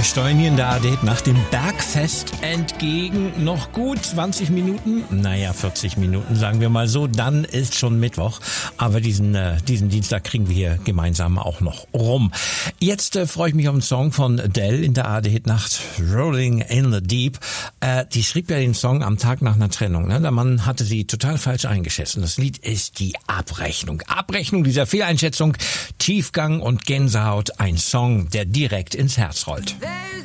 steuern hier in der ARD nach dem Bergfest entgegen. Noch gut 20 Minuten, 40 Minuten, sagen wir mal so. Dann ist schon Mittwoch. Aber diesen Dienstag kriegen wir hier gemeinsam auch noch rum. Jetzt freue ich mich auf einen Song von Adele in der ARD-Hitnacht, Rolling in the Deep. Die schrieb ja den Song am Tag nach einer Trennung. Ne? Der Mann hatte sie total falsch eingeschätzt. Das Lied ist die Abrechnung. Abrechnung dieser Fehleinschätzung, Tiefgang und Gänsehaut. Ein Song, der direkt ins Herz rollt. There's